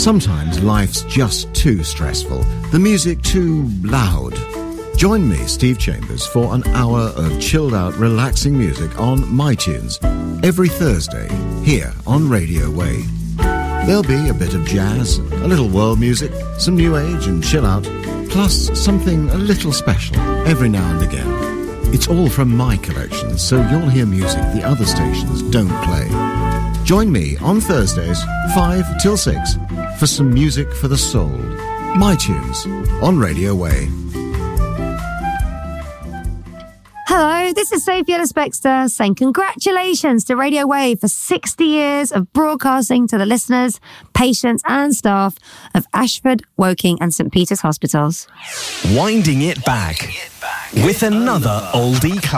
Sometimes life's just too stressful, the music too loud. Join me, Steve Chambers, for an hour of chilled-out, relaxing music on MyTunes every Thursday here on Radio Way. There'll be a bit of jazz, a little world music, some new age and chill-out, plus something a little special every now and again. It's all from my collection, so you'll hear music the other stations don't play. Join me on Thursdays, 5 till 6, for some music for the soul. MyTunes on Radio Way. Hello, this is Sophie Ellis-Bextor saying congratulations to Radio Way for 60 years of broadcasting to the listeners, patients and staff of Ashford, Woking and St Peter's Hospitals. Winding it back with another oldie classic.